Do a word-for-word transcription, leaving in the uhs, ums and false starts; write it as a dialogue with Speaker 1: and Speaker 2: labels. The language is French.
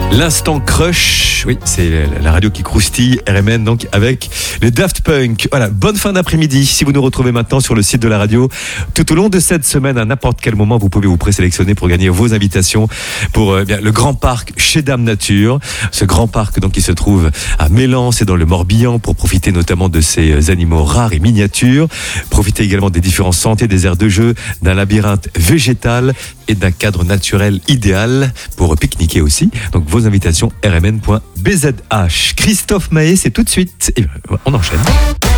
Speaker 1: L'instant crush, oui, c'est la radio qui croustille, R M N donc avec les Daft Punk. Voilà, bonne fin d'après-midi. Si vous nous retrouvez maintenant sur le site de la radio, tout au long de cette semaine, à n'importe quel moment, vous pouvez vous présélectionner pour gagner vos invitations pour euh, bien, le Grand Parc chez Dame Nature. Ce Grand Parc donc qui se trouve à Mélan, et dans le Morbihan, pour profiter notamment de ces animaux rares et miniatures. Profitez également des différents sentiers, des aires de jeu, d'un labyrinthe végétal et d'un cadre naturel idéal pour pique-niquer aussi. Donc vos invitations r m n point b z h. Christophe Maé, c'est tout de suite. Et on enchaîne.